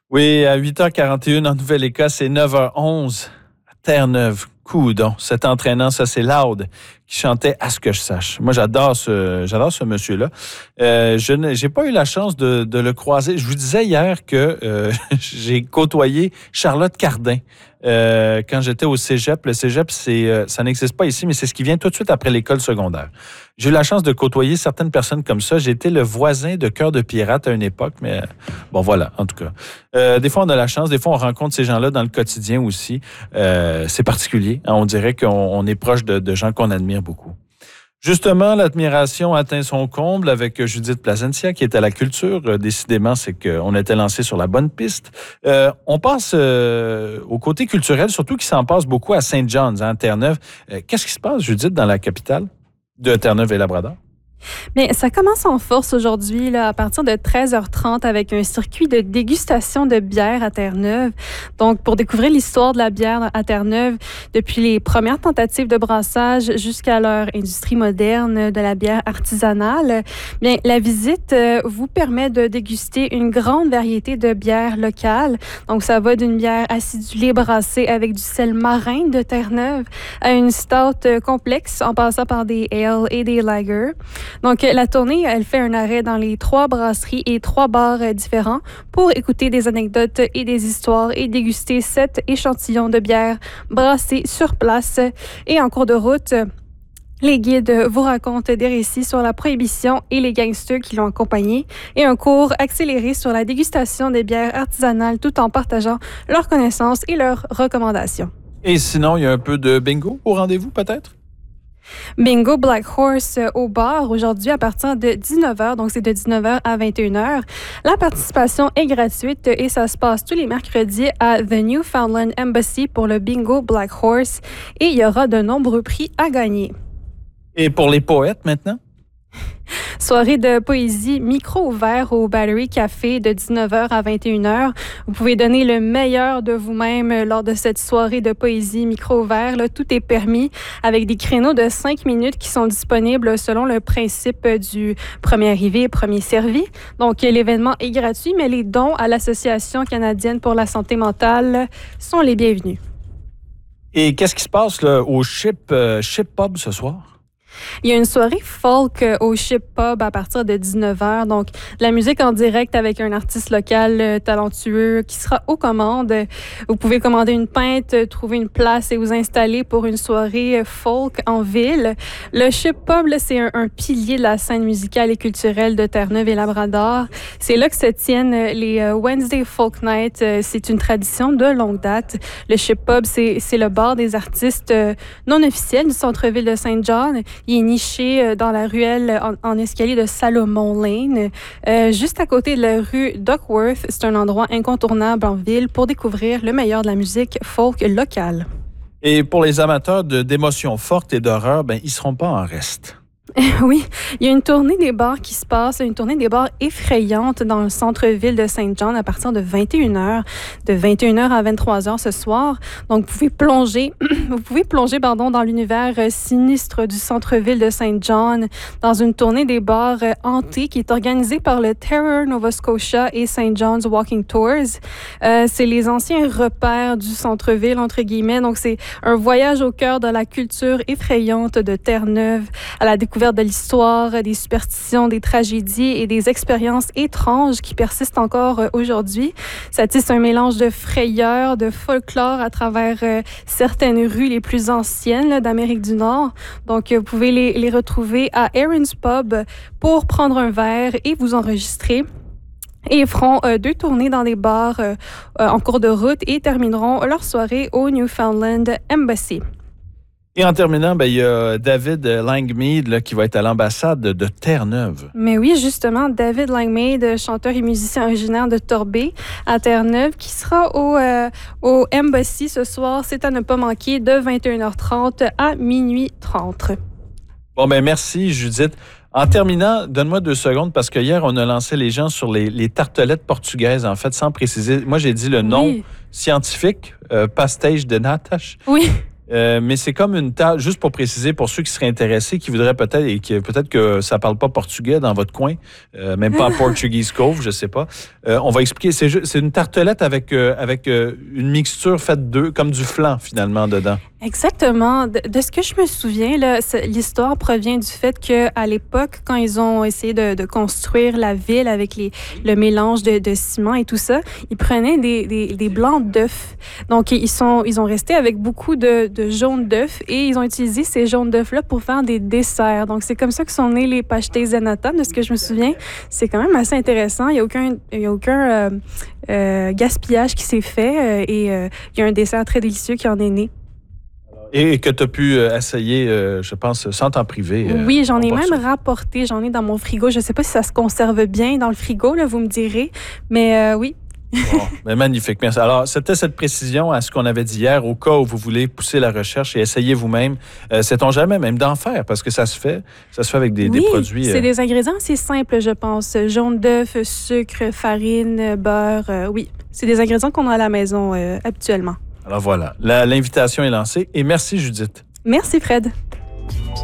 Oui, à 8h41 en Nouvelle-Écosse, c'est 9h11 à Terre-Neuve. Coudon, c'est entraînant, ça c'est Loud qui chantait À ce que je sache. Moi, j'adore ce monsieur-là. J'ai pas eu la chance de le croiser. Je vous disais hier que j'ai côtoyé Charlotte Cardin quand j'étais au Cégep. Le Cégep, ça n'existe pas ici, mais c'est ce qui vient tout de suite après l'école secondaire. J'ai eu la chance de côtoyer certaines personnes comme ça. J'ai été le voisin de Cœur de Pirate à une époque, mais bon, voilà, en tout cas. Des fois, on a la chance. Des fois, on rencontre ces gens-là dans le quotidien aussi. C'est particulier. Hein, on dirait qu'on est proche de gens qu'on admire beaucoup. Justement, l'admiration atteint son comble avec Judith Plasencia, qui est à la culture. Décidément, c'est qu'on était lancé sur la bonne piste. On passe au côté culturel, surtout qu'il s'en passe beaucoup à St. John's, hein, Terre-Neuve. Qu'est-ce qui se passe, Judith, dans la capitale de Terre-Neuve et Labrador? Bien, ça commence en force aujourd'hui, là, à partir de 13h30 avec un circuit de dégustation de bière à Terre-Neuve. Donc, pour découvrir l'histoire de la bière à Terre-Neuve, depuis les premières tentatives de brassage jusqu'à leur industrie moderne de la bière artisanale, bien, la visite vous permet de déguster une grande variété de bières locales. Donc, ça va d'une bière acidulée brassée avec du sel marin de Terre-Neuve à une stout complexe en passant par des ales et des lagers. Donc, la tournée, elle fait un arrêt dans les 3 brasseries et 3 bars différents pour écouter des anecdotes et des histoires et déguster 7 échantillons de bière brassés sur place. Et en cours de route, les guides vous racontent des récits sur la prohibition et les gangsters qui l'ont accompagné et un cours accéléré sur la dégustation des bières artisanales tout en partageant leurs connaissances et leurs recommandations. Et sinon, il y a un peu de bingo au rendez-vous, peut-être? Bingo Black Horse au bar aujourd'hui à partir de 19h, donc c'est de 19h à 21h. La participation est gratuite et ça se passe tous les mercredis à The Newfoundland Embassy pour le Bingo Black Horse et il y aura de nombreux prix à gagner. Et pour les poètes maintenant? Soirée de poésie micro ouvert au Battery Café de 19h à 21h. Vous pouvez donner le meilleur de vous-même lors de cette soirée de poésie micro ouvert. Là, tout est permis avec des créneaux de 5 minutes qui sont disponibles selon le principe du premier arrivé, premier servi. Donc, l'événement est gratuit, mais les dons à l'Association canadienne pour la santé mentale sont les bienvenus. Et qu'est-ce qui se passe là, au Ship Pub ce soir? Il y a une soirée folk au Ship Pub à partir de 19h. Donc, de la musique en direct avec un artiste local talentueux qui sera aux commandes. Vous pouvez commander une pinte, trouver une place et vous installer pour une soirée folk en ville. Le Ship Pub, là, c'est un pilier de la scène musicale et culturelle de Terre-Neuve et Labrador. C'est là que se tiennent les Wednesday Folk Night. C'est une tradition de longue date. Le Ship Pub, c'est le bar des artistes non officiels du centre-ville de St. John. Il est niché dans la ruelle en escalier de Salomon Lane, juste à côté de la rue Duckworth. C'est un endroit incontournable en ville pour découvrir le meilleur de la musique folk locale. Et pour les amateurs d'émotions fortes et d'horreur, ben ils seront pas en reste. Oui, il y a une tournée des bars qui se passe, une tournée des bars effrayante dans le centre-ville de St. John à partir de 21h, de 21h à 23h ce soir. Donc, vous pouvez plonger dans l'univers sinistre du centre-ville de St. John dans une tournée des bars hantés qui est organisée par le Terror Nova Scotia et St. John's Walking Tours. C'est les anciens repères du centre-ville, entre guillemets. Donc, c'est un voyage au cœur de la culture effrayante de Terre-Neuve à la découverte de l'histoire, des superstitions, des tragédies et des expériences étranges qui persistent encore aujourd'hui. Ça tisse un mélange de frayeur, de folklore à travers certaines rues les plus anciennes là, d'Amérique du Nord. Donc, vous pouvez les retrouver à Aaron's Pub pour prendre un verre et vous enregistrer. Et ils feront 2 tournées dans des bars en cours de route et termineront leur soirée au Newfoundland Embassy. Et en terminant, ben, il y a David Langmead là, qui va être à l'ambassade de Terre-Neuve. Mais oui, justement, David Langmead, chanteur et musicien originaire de Torbay à Terre-Neuve, qui sera au Embassy ce soir. C'est à ne pas manquer de 21h30 à minuit 30. Bon, ben merci, Judith. En terminant, donne-moi 2 secondes parce que hier, on a lancé les gens sur les tartelettes portugaises, en fait, sans préciser. Moi, j'ai dit le nom scientifique, pastéis de natas. Oui. Mais c'est comme une tarte, juste pour préciser, pour ceux qui seraient intéressés, qui voudraient peut-être, et qui peut-être que ça ne parle pas portugais dans votre coin, même pas en Portuguese Cove, je ne sais pas. On va expliquer. C'est une tartelette avec une mixture faite comme du flan, finalement, dedans. Exactement. De ce que je me souviens, là, l'histoire provient du fait qu'à l'époque, quand ils ont essayé de construire la ville avec le mélange de ciment et tout ça, ils prenaient des blancs d'œufs. Donc, ils ont resté avec beaucoup de jaunes d'œufs et ils ont utilisé ces jaunes d'œufs-là pour faire des desserts. Donc, c'est comme ça que sont nés les pastéis zenata, de ce que je me souviens. C'est quand même assez intéressant. Il n'y a aucun gaspillage qui s'est fait et il y a un dessert très délicieux qui en est né. Et que tu as pu essayer, je pense, sans t'en priver. Oui, j'en ai même rapporté. J'en ai dans mon frigo. Je ne sais pas si ça se conserve bien dans le frigo, là, vous me direz. Mais oui. Bon, ben magnifique, merci. Alors, c'était cette précision à ce qu'on avait dit hier, au cas où vous voulez pousser la recherche et essayer vous-même. Sait-on jamais même d'en faire, parce que ça se fait avec des produits... c'est des ingrédients assez simples, je pense. Jaune d'œuf, sucre, farine, beurre. Oui, c'est des ingrédients qu'on a à la maison habituellement. Alors voilà, l'invitation est lancée et merci Judith. Merci Fred.